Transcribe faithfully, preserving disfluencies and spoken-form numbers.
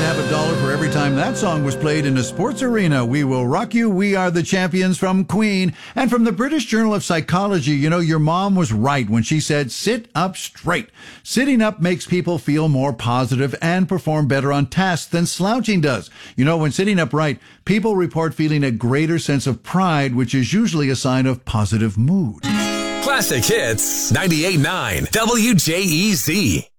have a dollar for every time that song was played in a sports arena. We Will Rock You, We Are the Champions from Queen. And from the British Journal of Psychology, you know, your mom was right when she said, sit up straight. Sitting up makes people feel more positive and perform better on tasks than slouching does. You know, when sitting upright, people report feeling a greater sense of pride, which is usually a sign of positive mood. Classic Hits ninety-eight point nine W J E Z.